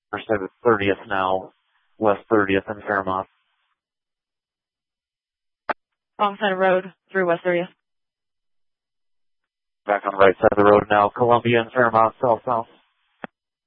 First side of 30th now, West 30th and Fairmont. Wrong side of road, through West 30th. Back on the right side of the road now, Columbia and Fairmont, south-south.